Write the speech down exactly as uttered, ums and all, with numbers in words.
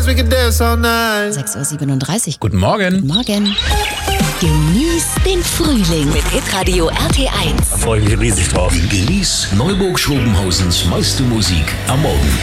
dance, we can dance all night. sechs Uhr siebenunddreißig. Guten Morgen. Guten Morgen. Genieß den Frühling mit Hitradio R T eins. Da freue ich mich riesig drauf. Genieß Neuburg-Schrobenhausens meiste Musik am Morgen.